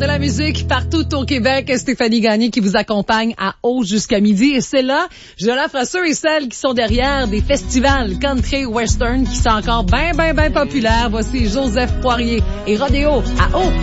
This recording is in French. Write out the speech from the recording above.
la musique partout au Québec. Stéphanie Gagné qui vous accompagne à haut jusqu'à midi. Et c'est là, je l'offre à ceux et celles qui sont derrière des festivals country western qui sont encore bien populaires. Voici Joseph Poirier et Rodéo à haut.